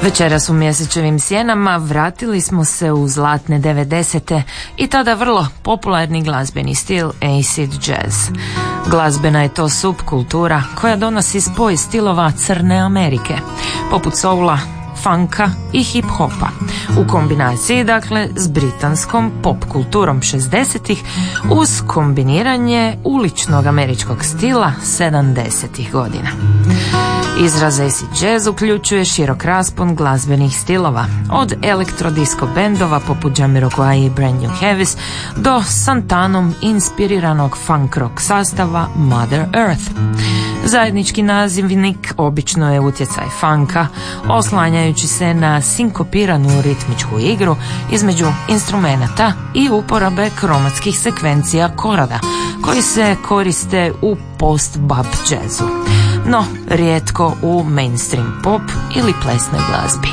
Večeras u Mjesečevim sjenama vratili smo se u zlatne 90. i tada vrlo popularni glazbeni stil acid jazz. Glazbena je to subkultura koja donosi spoj stilova Crne Amerike, poput soula, funka i hip-hopa, u kombinaciji dakle s britanskom pop kulturom 60-ih uz kombiniranje uličnog američkog stila 70-ih godina. Izraz acid jazz uključuje širok raspon glazbenih stilova, od elektrodisco bendova poput Jamiroquai i Brand New Heavies do Santanom inspiriranog funk rock sastava Mother Earth. Zajednički nazivnik obično je utjecaj funka, oslanjajući se na sinkopiranu ritmičku igru između instrumenata i uporabe kromatskih sekvencija korada, koji se koriste u post-bop jazzu, no rijetko u mainstream pop ili plesnoj glazbi.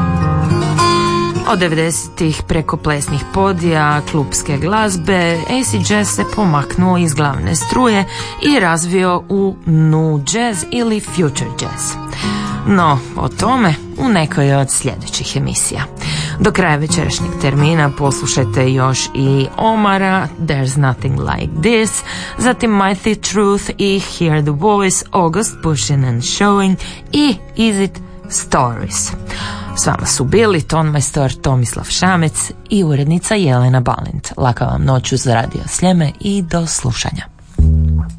Od 90-ih preko plesnih podija, klupske glazbe, acid jazz se pomaknuo iz glavne struje i razvio u nu jazz ili future jazz. No, o tome u nekoj od sljedećih emisija. Do kraja večerašnjeg termina poslušajte još i Omara, There's Nothing Like This, zatim Mighty Truth i Hear the Voice, August Pushing and Showing i Is It Stories. S vama su bili tonmajstor Tomislav Šamec i urednica Jelena Balint. Laka vam noć uz Radio Sljeme i do slušanja.